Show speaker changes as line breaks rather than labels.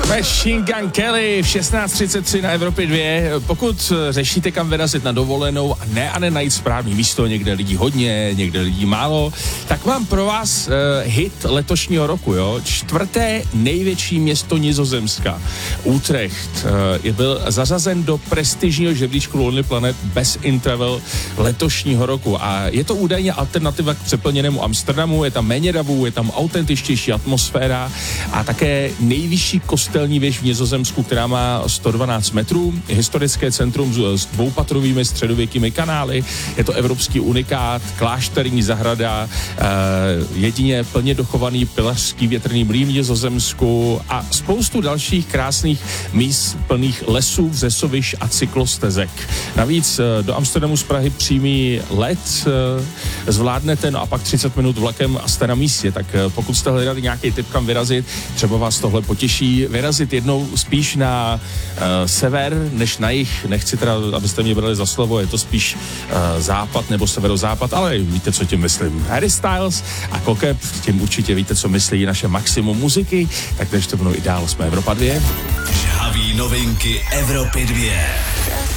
Machine Gun Kelly v 16:33 na Evropě 2. Pokud řešíte, kam vyrazit na dovolenou a ne najít správný místo, někde lidí hodně, někde lidí málo, tak mám pro vás hit letošního roku, jo. 4. největší město Nizozemska, Utrecht, byl zařazen do prestižního žebříčku Lonely Planet Best in Travel letošního roku a je to údajně alternativa k přeplněnému Amsterdamu, je tam méně davů, je tam autentičtější atmosféra a také nejvyšší kostelní věž v Nizozemsku, která má 112 metrů, historické centrum s dvoupatrovými středověkými kanály, je to evropský unikát, klášterní zahrada, jedině plně dochovaný pilařský větrný mlýn v Nizozemsku a spoustu dalších krásných míst plných lesů, vřesovišť a cyklostezek. Navíc do Amsterdamu z Prahy přímý let zvládnete, no a pak 30 minut vlakem a jste na místě, tak pokud jste hledali nějaký tip, kam vyrazit, třeba vás tohle potěší, vyrazit jednou spíš na sever než na jih, nechci teda, abyste mě brali za slovo, je to spíš západ nebo severozápad, ale víte, co tím myslím. Harry Styles a Kokeb, tím určitě víte, co myslí naše maximum muziky, tak držte mnou i dál, jsme Evropa 2.
Žhaví novinky Evropy 2.